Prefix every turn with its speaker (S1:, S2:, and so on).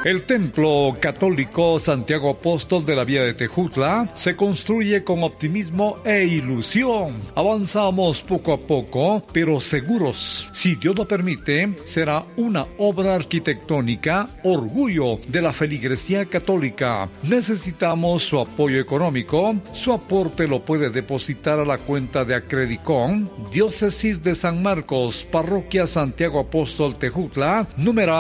S1: El Templo Católico Santiago Apóstol de la Vía de Tejutla se construye con optimismo e ilusión. Avanzamos poco a poco, pero seguros. Si Dios lo permite, será una obra arquitectónica, orgullo de la feligresía católica. Necesitamos su apoyo económico. Su aporte lo puede depositar a la cuenta de Acredicon, Diócesis de San Marcos, Parroquia Santiago Apóstol Tejutla, numeral